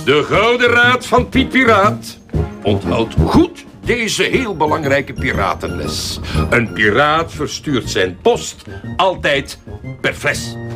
De Gouden Raad van Piet Piraat onthoudt goed deze heel belangrijke piratenles. Een piraat verstuurt zijn post altijd per fles.